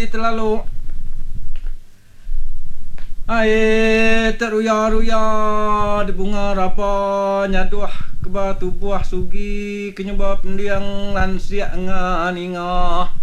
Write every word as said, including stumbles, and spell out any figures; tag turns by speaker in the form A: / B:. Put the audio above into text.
A: hari terlalu. Air teruya-ruya di bunga rapa nyaduah ke batu buah sugi kenyebab pendiang lansia nganinga.